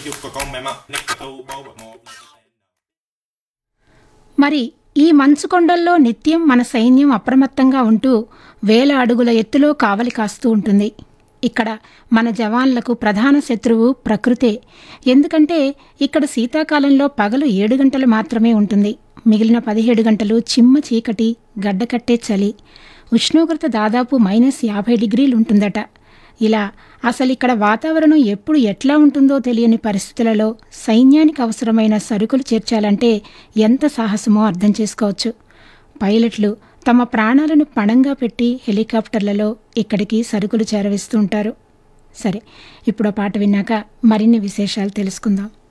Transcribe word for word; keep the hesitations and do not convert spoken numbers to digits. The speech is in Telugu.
మరి ఈ మంచు కొండల్లో నిత్యం మన సైన్యం అప్రమత్తంగా ఉంటూ వేల అడుగుల ఎత్తులో కావలి కాస్తూ ఉంటుంది. ఇక్కడ మన జవాన్లకు ప్రధాన శత్రువు ప్రకృతే. ఎందుకంటే ఇక్కడ శీతాకాలంలో పగలు ఏడు గంటలు మాత్రమే ఉంటుంది. మిగిలిన పదిహేడు గంటలు చిమ్మ చీకటి, గడ్డకట్టే చలి. ఉష్ణోగ్రత దాదాపు మైనస్ యాభై డిగ్రీలు ఉంటుందట. ఇలా అసలు ఇక్కడ వాతావరణం ఎప్పుడు ఎట్లా ఉంటుందో తెలియని పరిస్థితులలో సైన్యానికి అవసరమైన సరుకులు చేర్చాలంటే ఎంత సాహసమో అర్థం చేసుకోవచ్చు. పైలట్లు తమ ప్రాణాలను పణంగా పెట్టి హెలికాప్టర్లలో ఇక్కడికి సరుకులు చేరవేస్తూ ఉంటారు. సరే, ఇప్పుడు ఆ పాట విన్నాక మరిన్ని విశేషాలు తెలుసుకుందాం.